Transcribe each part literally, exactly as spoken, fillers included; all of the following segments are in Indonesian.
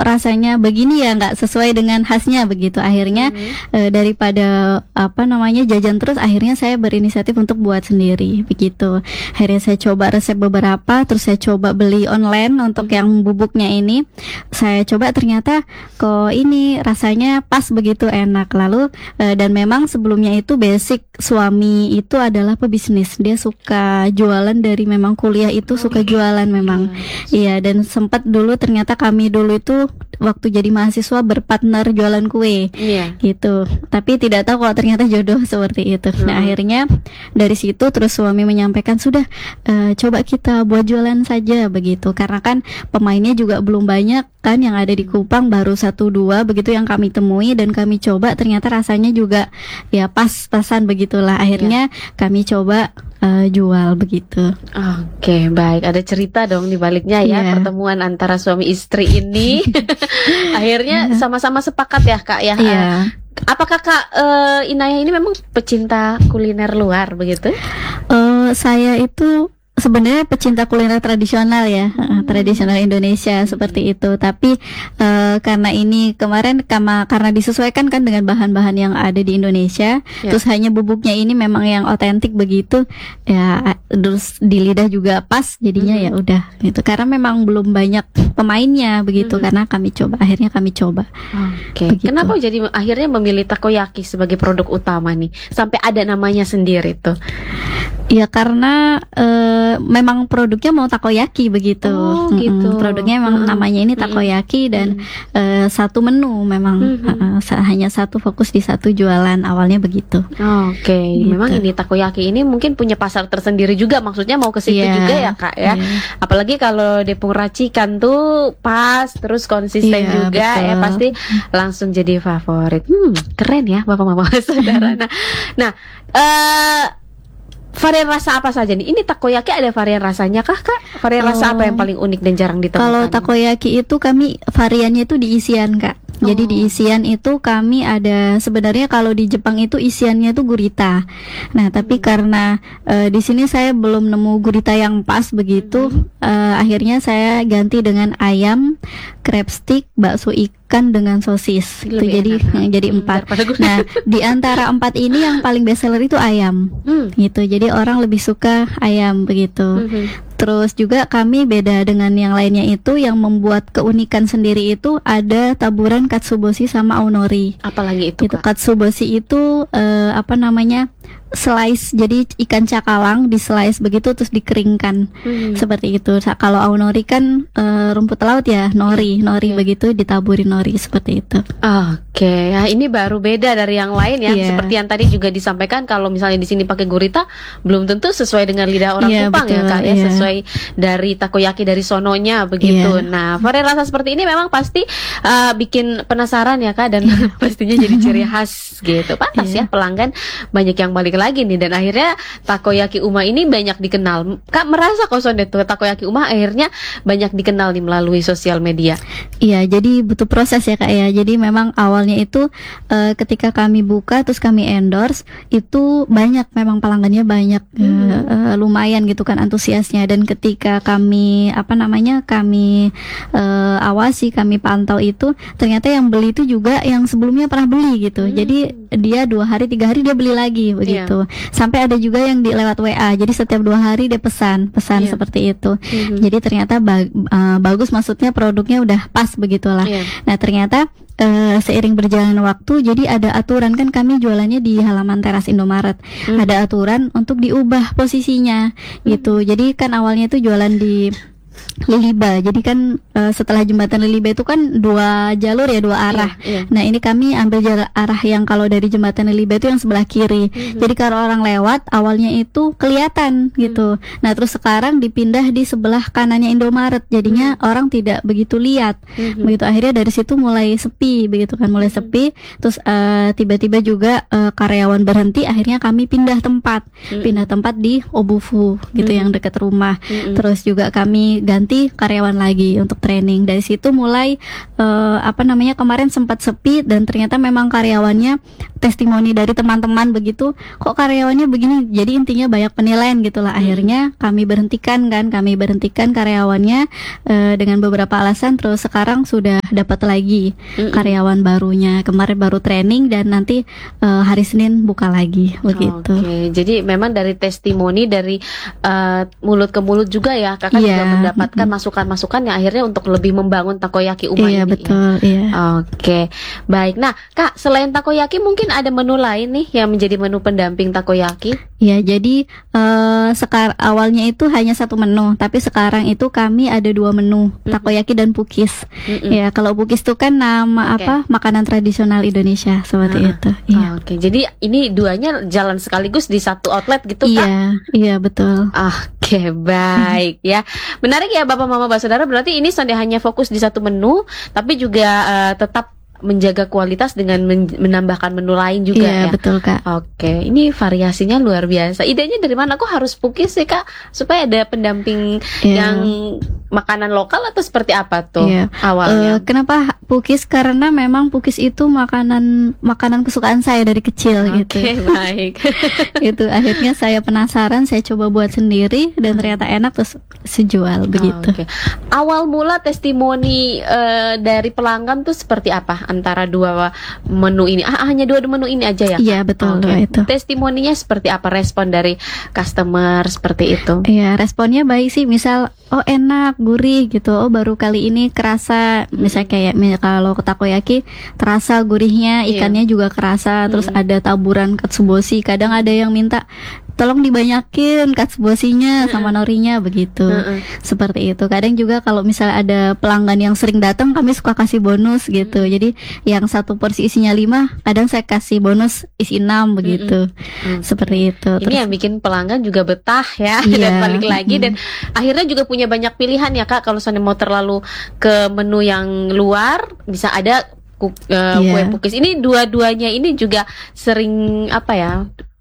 rasanya begini ya nggak sesuai dengan khasnya begitu. Akhirnya hmm. uh, daripada apa namanya jajan terus, akhirnya saya berinisiatif untuk buat sendiri begitu. Akhirnya saya coba resep beberapa, terus saya coba beli online untuk hmm. yang bubuknya ini. Saya coba ternyata kok ini rasanya pas begitu, enak. Lalu uh, dan memang sebelumnya itu basic suami itu adalah pebisnis. Dia suka jualan dari memang kuliah itu suka jualan memang. Iya, dan sempat dulu ternyata kami dulu itu waktu jadi mahasiswa berpartner jualan kue. Iya. Gitu. Tapi tidak tahu kalau ternyata jodoh seperti itu. Hmm. Nah, akhirnya dari situ terus suami menyampaikan sudah uh, coba kita buat jualan saja begitu. Karena kan pemainnya juga belum banyak kan, yang ada di Kupang baru satu dua begitu yang kami temui dan kami coba, ternyata rasanya juga ya pas-pasan begitulah. Akhirnya ya. kami coba uh, jual begitu. Oke, baik. Ada cerita dong di baliknya ya, yeah. pertemuan antara suami istri ini. Akhirnya sama-sama sepakat ya Kak ya. Yeah. Uh, apakah Kak uh, Inayah ini memang pecinta kuliner luar begitu? Uh, saya itu sebenarnya pecinta kuliner tradisional ya, hmm. tradisional Indonesia seperti itu. Tapi uh, karena ini kemarin karena, karena disesuaikan kan dengan bahan-bahan yang ada di Indonesia, ya. Terus hanya bubuknya ini memang yang otentik begitu, ya terus di lidah juga pas, jadinya hmm. ya udah gitu. Karena memang belum banyak pemainnya begitu, hmm. karena kami coba, akhirnya kami coba. Oke. Okay. Kenapa jadi akhirnya memilih takoyaki sebagai produk utama nih, sampai ada namanya sendiri tuh? Ya karena uh, memang produknya mau takoyaki begitu. Oh, gitu. Mm-mm, produknya memang mm-hmm. namanya ini takoyaki dan mm-hmm. uh, satu menu memang mm-hmm. uh, uh, hanya satu, fokus di satu jualan awalnya begitu. Oke, okay. gitu. Memang ini takoyaki ini mungkin punya pasar tersendiri juga, maksudnya mau ke situ yeah. juga ya Kak ya. Yeah. Apalagi kalau Depung Racikan tuh pas terus konsisten yeah, juga betul. Ya pasti langsung jadi favorit. Hmm, keren ya Bapak-bapak saudara. Nah, nah uh, varian rasa apa saja nih? Ini takoyaki ada varian rasanya kah Kak? Varian oh. rasa apa yang paling unik dan jarang ditemukan? Kalau takoyaki itu kami variannya itu di isian Kak. Oh. Jadi di isian itu kami ada, sebenarnya kalau di Jepang itu isiannya itu gurita. Nah tapi hmm. karena uh, di sini saya belum nemu gurita yang pas begitu, hmm. uh, akhirnya saya ganti dengan ayam, crab stick, bakso ikan dengan sosis. Itu jadi enak. jadi empat. Hmm, nah di antara empat ini yang paling best seller itu ayam. Hmm. Gitu. Jadi orang lebih suka ayam begitu. Hmm. Terus juga kami beda dengan yang lainnya itu, yang membuat keunikan sendiri itu ada taburan katsuboshi sama aonori. Apalagi itu? Itu katsuboshi itu uh, apa namanya? Slice, jadi ikan cakalang di slice begitu terus dikeringkan hmm. seperti itu. Kalau aonori kan uh, rumput laut ya, nori, nori yeah. begitu ditaburi nori seperti itu. Oke, okay. Ya ini baru beda dari yang lain ya. Yeah. Seperti yang tadi juga disampaikan, kalau misalnya di sini pakai gurita belum tentu sesuai dengan lidah orang yeah, Kupang betul, ya Kak ya, yeah. sesuai dari takoyaki dari sononya begitu. Yeah. Nah, varian rasa seperti ini memang pasti uh, bikin penasaran ya Kak, dan yeah. pastinya jadi ciri khas gitu. Pantas yeah. ya pelanggan banyak yang balik lagi nih, dan akhirnya takoyaki Uma ini banyak dikenal. Kak merasa kok Sondet tuh takoyaki Uma akhirnya banyak dikenal nih melalui sosial media. Iya, jadi butuh proses ya Kak ya. Jadi memang awalnya itu uh, ketika kami buka terus kami endorse itu banyak, memang pelanggannya banyak, hmm. uh, uh, lumayan gitu kan antusiasnya. Dan ketika kami apa namanya kami uh, awasi, kami pantau itu, ternyata yang beli itu juga yang sebelumnya pernah beli gitu. Hmm. Jadi dia dua hari tiga hari dia beli lagi begitu. Yeah. Sampai ada juga yang di lewat W A. Jadi setiap dua hari dia pesan, pesan yeah. seperti itu. Mm-hmm. Jadi ternyata ba- uh, bagus, maksudnya produknya udah pas begitulah. Yeah. Nah ternyata uh, seiring berjalan waktu, jadi ada aturan kan, kami jualannya di halaman teras Indomaret. Mm-hmm. Ada aturan untuk diubah posisinya, mm-hmm. gitu. Jadi kan awalnya itu jualan di Liliba, jadi kan uh, setelah jembatan Liliba itu kan dua jalur ya, dua arah. Iya, iya. Nah ini kami ambil jalan arah yang kalau dari jembatan Liliba itu yang sebelah kiri. Mm-hmm. Jadi kalau orang lewat awalnya itu kelihatan gitu. Mm-hmm. Nah terus sekarang dipindah di sebelah kanannya Indomaret, jadinya mm-hmm. orang tidak begitu lihat. Mm-hmm. Begitu akhirnya dari situ mulai sepi begitu kan, mulai mm-hmm. sepi. Terus uh, tiba-tiba juga uh, karyawan berhenti, akhirnya kami pindah tempat, mm-hmm. pindah tempat di Obufu gitu, mm-hmm. yang dekat rumah. Mm-hmm. Terus juga kami ganti karyawan lagi untuk training. Dari situ mulai uh, apa namanya kemarin sempat sepi dan ternyata memang karyawannya, testimoni dari teman-teman begitu, kok karyawannya begini. Jadi intinya banyak penilaian gitulah. Akhirnya kami berhentikan kan, kami berhentikan karyawannya uh, dengan beberapa alasan. Terus sekarang sudah dapat lagi karyawan barunya. Kemarin baru training dan nanti uh, hari Senin buka lagi begitu. Oke, jadi memang dari testimoni dari uh, mulut ke mulut juga ya, kakak yeah. juga mendapatkan mm-hmm. masukan-masukan yang akhirnya untuk lebih membangun takoyaki Uma yeah, ini. Betul, ya. iya. Oke, baik. Nah, Kak, selain takoyaki mungkin ada menu lain nih yang menjadi menu pendamping takoyaki? Ya, jadi uh, sekar awalnya itu hanya satu menu, tapi sekarang itu kami ada dua menu, mm-hmm. takoyaki dan pukis. Mm-hmm. Ya, kalau pukis itu kan nama okay. apa makanan tradisional Indonesia seperti uh-huh. itu. Iya. Oke, jadi ini duanya jalan sekaligus di satu outlet gitu, Kak? Iya, iya betul. Oke, baik ya. Menarik ya Bapak Mama Saudara, berarti ini tidak hanya fokus di satu menu, tapi juga uh, tetap menjaga kualitas dengan men- menambahkan menu lain juga iya, ya. Betul, Kak. Oke, ini variasinya luar biasa. Idenya dari mana? Kok harus pukis sih, Kak? Supaya ada pendamping iya. yang makanan lokal atau seperti apa tuh iya. awalnya? Uh, kenapa pukis? Karena memang pukis itu makanan makanan kesukaan saya dari kecil okay, gitu. Oke, baik. Itu akhirnya saya penasaran, saya coba buat sendiri dan ternyata enak terus sejual begitu. Oke. Awal mula testimoni uh, dari pelanggan tuh seperti apa? Antara dua menu ini, ah, hanya dua menu ini aja ya? Iya betul okay. itu. Testimoninya seperti apa? Respon dari customer seperti itu? Iya, responnya baik sih. Misal, oh enak, gurih gitu. Oh baru kali ini kerasa. Misal kayak kalau takoyaki terasa gurihnya, ikannya yeah. juga kerasa. Terus mm-hmm. ada taburan katsuobushi. Kadang ada yang minta tolong dibanyakin katsuboshinya mm-hmm. sama norinya begitu. Mm-hmm. Seperti itu. Kadang juga kalau misalnya ada pelanggan yang sering datang, kami suka kasih bonus gitu. Mm-hmm. Jadi yang satu porsi isinya lima, kadang saya kasih bonus isi enam begitu. Mm-hmm. Seperti itu. Ini Terus, yang bikin pelanggan juga betah ya. Iya. Dan balik lagi mm-hmm. dan akhirnya juga punya banyak pilihan ya Kak. Kalau misalnya mau terlalu ke menu yang luar, bisa ada ku, uh, yeah. kue pukis. Ini dua-duanya ini juga sering apa ya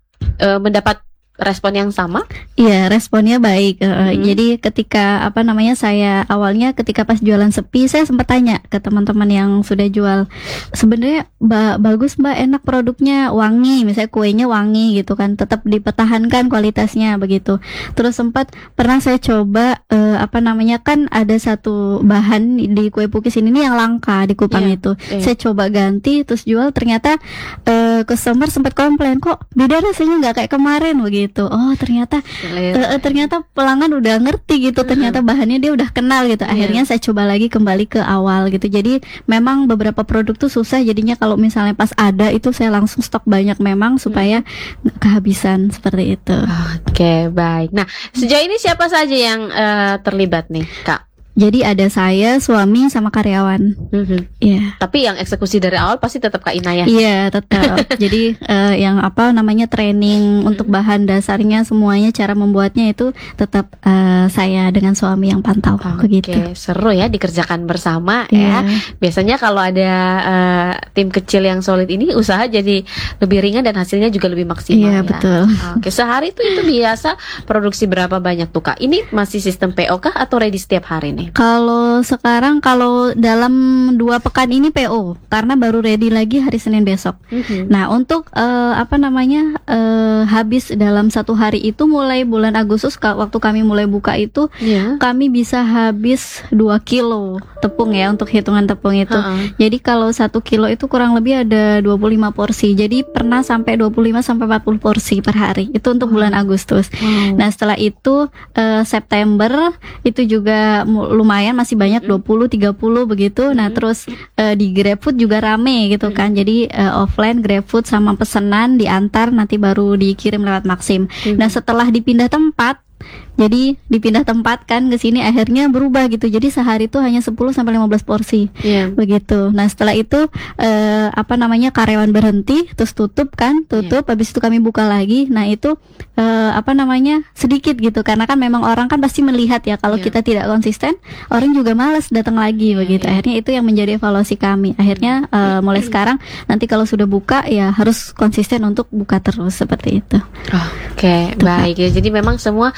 uh, mendapat respon yang sama? Iya, responnya baik. Uh, hmm. Jadi ketika apa namanya saya awalnya ketika pas jualan sepi, saya sempat tanya ke teman-teman yang sudah jual, sebenarnya ba- bagus Mbak, enak produknya, wangi, misalnya kuenya wangi gitu kan, tetap dipertahankan kualitasnya begitu. Terus sempat pernah saya coba uh, apa namanya kan ada satu bahan di kue pukis ini nih yang langka di Kupang yeah. itu. Yeah. Saya coba ganti terus jual, ternyata uh, customer sempat komplain, kok beda rasanya nggak kayak kemarin begitu. Oh ternyata uh, ternyata pelanggan udah ngerti gitu, ternyata bahannya dia udah kenal gitu. Akhirnya yeah. saya coba lagi kembali ke awal gitu. Jadi memang beberapa produk tuh susah, jadinya kalau misalnya pas ada itu saya langsung stok banyak memang supaya nggak kehabisan seperti itu. Oke okay, baik. Nah sejauh ini siapa saja yang uh, terlibat nih Kak? Jadi ada saya, suami, sama karyawan. Mm-hmm. Yeah. Tapi yang eksekusi dari awal pasti tetap Kak Ina ya? Iya yeah, tetap. Jadi uh, yang apa namanya training mm-hmm. untuk bahan dasarnya semuanya, cara membuatnya itu tetap uh, saya dengan suami yang pantau. Oke, begitu. Seru ya dikerjakan bersama yeah. ya. Biasanya kalau ada uh, tim kecil yang solid ini, usaha jadi lebih ringan dan hasilnya juga lebih maksimal. Iya yeah, ya. betul. Oke, sehari itu itu biasa produksi berapa banyak tuh Kak? Ini masih sistem P O kah atau ready setiap hari nih? Kalau sekarang, kalau dalam dua pekan ini P O, karena baru ready lagi hari Senin besok. Mm-hmm. Nah untuk uh, apa namanya uh, habis dalam satu hari itu mulai bulan Agustus waktu kami mulai buka itu, yeah. kami bisa habis dua kilo tepung ya, untuk hitungan tepung itu. Uh-uh. Jadi kalau satu kilo itu kurang lebih ada dua puluh lima porsi. Jadi pernah sampai dua puluh lima sampai empat puluh porsi per hari. Itu untuk bulan Agustus. Wow. Nah setelah itu uh, September itu juga lumayan, masih banyak dua puluh tiga puluh begitu. Nah terus uh, di GrabFood juga rame gitu kan. Jadi uh, offline GrabFood sama pesanan diantar, nanti baru dikirim lewat Maxim. Nah setelah dipindah tempat, jadi dipindah tempat kan ke sini, akhirnya berubah gitu. Jadi sehari itu hanya sepuluh sampai lima belas porsi. Yeah. Begitu. Nah, setelah itu eh, apa namanya karyawan berhenti, terus tutup kan, tutup yeah. habis itu kami buka lagi. Nah, itu eh, apa namanya sedikit gitu. Karena kan memang orang kan pasti melihat ya, kalau yeah. kita tidak konsisten, orang juga malas datang lagi yeah, begitu. Yeah. Akhirnya itu yang menjadi evaluasi kami. Akhirnya eh, mulai sekarang nanti kalau sudah buka ya harus konsisten untuk buka terus seperti itu. Oh, Oke, okay, baik ya. Jadi memang semua sampai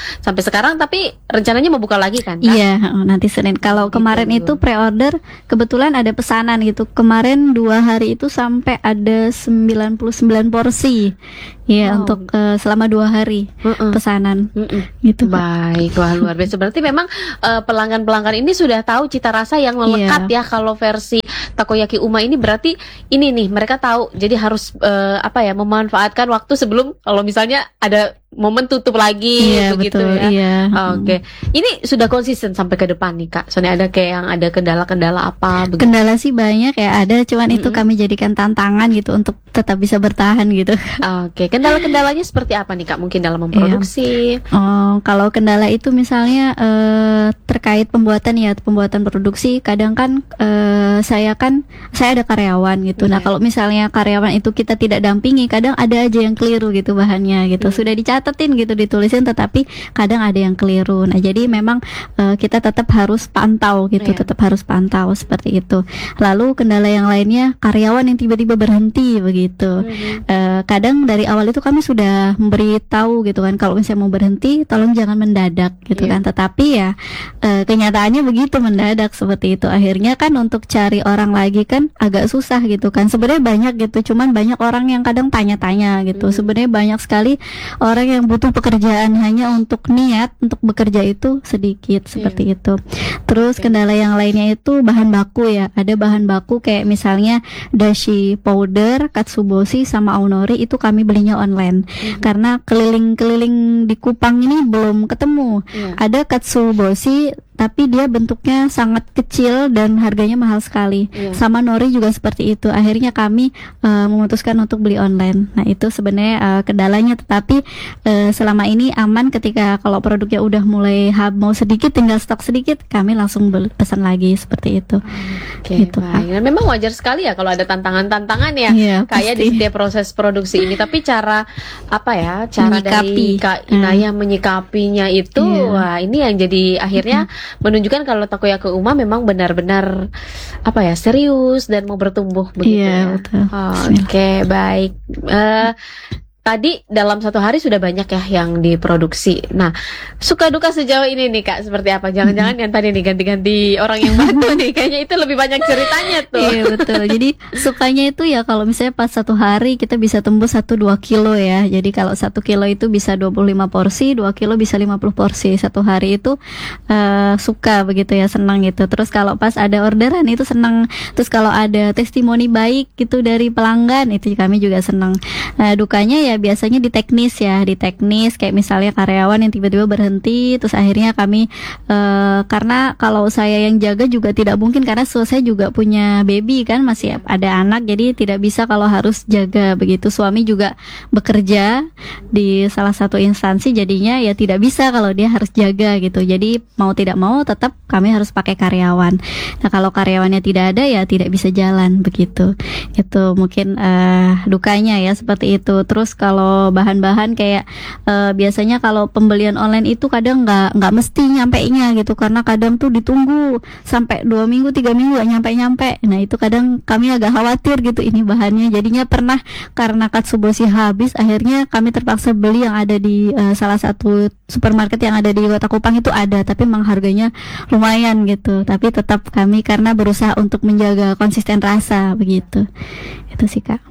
sekarang tapi rencananya mau buka lagi kan? Iya, nanti Senin. Kalau gitu, kemarin itu pre-order kebetulan ada pesanan gitu. Kemarin dua hari itu sampai ada sembilan puluh sembilan porsi. Iya, wow. Untuk uh, selama dua hari uh-uh. pesanan. Uh-uh. Gitu. Baik, wah luar biasa. Berarti memang uh, pelanggan-pelanggan ini sudah tahu cita rasa yang melekat yeah. ya. Kalau versi takoyaki Uma ini berarti ini nih mereka tahu. Jadi harus uh, apa ya, memanfaatkan waktu sebelum kalau misalnya ada momen tutup lagi, iya, begitu betul, ya. Iya. Oke, okay. Ini sudah konsisten sampai ke depan nih Kak. Soalnya ada kayak yang ada kendala-kendala apa? Begitu. Kendala sih banyak ya ada, cuman mm-hmm. itu kami jadikan tantangan gitu untuk tetap bisa bertahan gitu. Oke, okay. Kendala-kendalanya seperti apa nih Kak? Mungkin dalam memproduksi? Iya. Oh, kalau kendala itu misalnya uh, terkait pembuatan ya, pembuatan produksi. Kadang kan uh, saya kan saya ada karyawan gitu. Okay. Nah kalau misalnya karyawan itu kita tidak dampingi, kadang ada aja yang keliru gitu bahannya gitu. Mm. Sudah dicatat catetin gitu, ditulisin, tetapi kadang ada yang keliru. Nah jadi memang uh, kita tetap harus pantau gitu, yeah. tetap harus pantau seperti itu. Lalu kendala yang lainnya karyawan yang tiba-tiba berhenti begitu. Mm-hmm. uh, kadang dari awal itu kami sudah memberitahu gitu kan, kalau misalnya mau berhenti tolong jangan mendadak gitu yeah. kan. Tetapi ya uh, kenyataannya begitu, mendadak seperti itu. Akhirnya kan untuk cari orang lagi kan agak susah gitu kan. Sebenarnya banyak gitu, cuman banyak orang yang kadang tanya-tanya gitu. Mm-hmm. Sebenarnya banyak sekali orang yang butuh pekerjaan, hanya untuk niat untuk bekerja itu sedikit seperti yeah. itu. Terus okay. kendala yang lainnya itu bahan baku ya. Ada bahan baku kayak misalnya dashi powder, katsuboshi sama aonori itu kami belinya online. Mm-hmm. Karena keliling-keliling di Kupang ini belum ketemu. Yeah. Ada katsuboshi tapi dia bentuknya sangat kecil dan harganya mahal sekali. Yeah. Sama nori juga seperti itu. Akhirnya kami uh, memutuskan untuk beli online. Nah itu sebenarnya uh, kendalanya, tetapi uh, selama ini aman. Ketika kalau produknya udah mulai hab mau sedikit, tinggal stok sedikit, kami langsung pesan lagi seperti itu. Oke, okay, gitu, baik. Nah, memang wajar sekali ya kalau ada tantangan-tantangan ya, yeah, kayak pasti. Di setiap proses produksi ini. Tapi cara apa ya, cara menyikapi. Dari Kak Inaya hmm. menyikapinya itu, yeah. wah ini yang jadi akhirnya hmm. menunjukkan kalau takoyaki Uma memang benar-benar apa ya, serius dan mau bertumbuh begitu. Iya, ya. Betul. Oh, Oke, okay, baik. Uh, Tadi dalam satu hari sudah banyak ya yang diproduksi. Nah, suka duka sejauh ini nih Kak seperti apa? Jangan-jangan yang tadi nih ganti-ganti orang yang bantu nih, kayaknya itu lebih banyak ceritanya tuh. Iya betul. Jadi sukanya itu ya kalau misalnya pas satu hari kita bisa tembus satu dua kilo ya. Jadi kalau satu kilo itu bisa dua puluh lima porsi, dua kilo bisa lima puluh porsi. Satu hari itu uh, suka begitu ya, senang gitu. Terus kalau pas ada orderan itu senang. Terus kalau ada testimoni baik gitu dari pelanggan itu kami juga senang. Nah, dukanya ya biasanya di teknis ya, di teknis kayak misalnya karyawan yang tiba-tiba berhenti, terus akhirnya kami uh, karena kalau saya yang jaga juga tidak mungkin, karena saya juga punya baby kan, masih ada anak, jadi tidak bisa kalau harus jaga begitu. Suami juga bekerja di salah satu instansi, jadinya ya tidak bisa kalau dia harus jaga gitu. Jadi mau tidak mau tetap kami harus pakai karyawan. Nah kalau karyawannya tidak ada ya tidak bisa jalan begitu. Itu mungkin uh, dukanya ya seperti itu. Terus kalau bahan-bahan kayak uh, biasanya kalau pembelian online itu kadang nggak nggak mesti nyampainya gitu, karena kadang tuh ditunggu sampai dua minggu tiga minggu nggak nyampe-nyampe. Nah itu kadang kami agak khawatir gitu ini bahannya. Jadinya pernah karena katsuboshi habis, akhirnya kami terpaksa beli yang ada di uh, salah satu supermarket yang ada di Kota Kupang itu ada, tapi memang harganya lumayan gitu. Tapi tetap kami karena berusaha untuk menjaga konsisten rasa begitu. Itu sih Kak.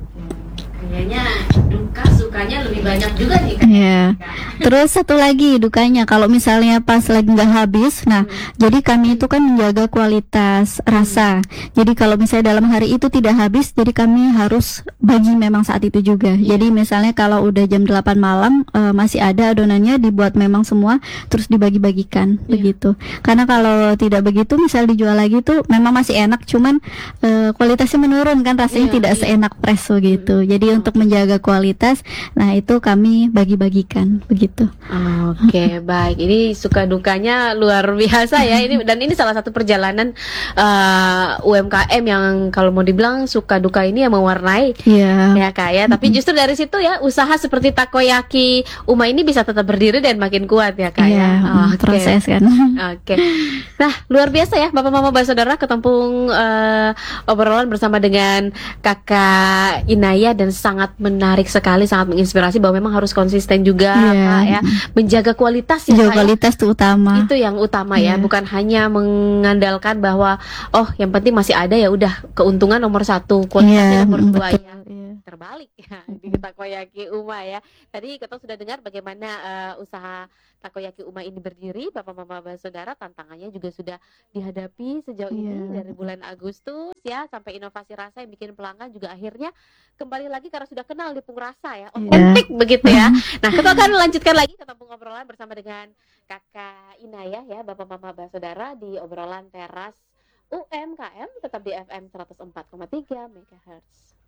Kayaknya duka sukanya lebih banyak juga nih kan? Iya. Terus satu lagi dukanya kalau misalnya pas lagi nggak habis, nah hmm. jadi kami itu kan menjaga kualitas rasa. Jadi kalau misalnya dalam hari itu tidak habis, jadi kami harus bagi memang saat itu juga. Yeah. Jadi misalnya kalau udah jam delapan malam uh, masih ada adonannya, dibuat memang semua terus dibagi-bagikan yeah. begitu. Karena kalau tidak begitu, misal dijual lagi tuh memang masih enak, cuman uh, kualitasnya menurun kan, rasanya yeah, tidak yeah. seenak presso gitu. Hmm. Jadi untuk menjaga kualitas, nah itu kami bagi-bagikan begitu. Oke, okay, baik. Ini suka dukanya luar biasa ya. Ini dan ini salah satu perjalanan uh, U M K M yang kalau mau dibilang suka duka ini yang mewarnai, yeah. ya Kak ya. Tapi justru dari situ ya usaha seperti takoyaki Uma ini bisa tetap berdiri dan makin kuat ya Kak yeah, ya. Oh, okay. Proses kan. Oke. Okay. Nah luar biasa ya Bapak Mama Saudara, ketempung uh, obrolan bersama dengan Kakak Inaya dan sangat menarik sekali, sangat menginspirasi bahwa memang harus konsisten juga Iya. Kak ya, menjaga kualitas ya Jaga Kak, ya. kualitas itu utama. Itu yang utama ya, Iya. bukan hanya mengandalkan bahwa oh yang penting masih ada ya udah, keuntungan nomor satu, kualitasnya Iya, nomor mm, dua betul. ya. Iya. Terbalik ya di Takoyaki Uma ya. Tadi kita sudah dengar bagaimana uh, usaha Takoyaki Uma ini berdiri, Bapak Mama Saudara, tantangannya juga sudah dihadapi sejauh ini Iya. dari bulan Agustus ya, sampai inovasi rasa yang bikin pelanggan juga akhirnya kembali lagi karena sudah kenal Lipung Rasa ya, otentik begitu ya. Nah, kita akan lanjutkan lagi ketemu ngobrolan bersama dengan Kakak Inayah ya, Bapak Mama Saudara di obrolan teras U M K M, tetap di F M seratus empat koma tiga megahertz.